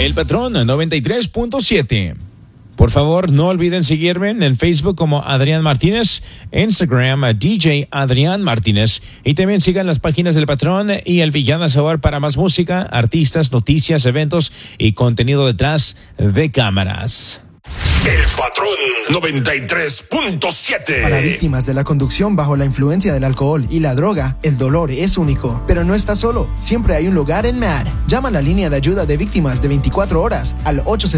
El Patrón 93.7. Por favor, no olviden seguirme en Facebook como Adrián Martínez, Instagram DJ Adrián Martínez, y también sigan las páginas del Patrón y El Villano Sabor para más música, artistas, noticias, eventos y contenido detrás de cámaras. El Patrón 93.7. Para víctimas de la conducción bajo la influencia del alcohol y la droga, el dolor es único. Pero no estás solo. Siempre hay un lugar en MAD. Llama a la línea de ayuda de víctimas de 24 horas al 800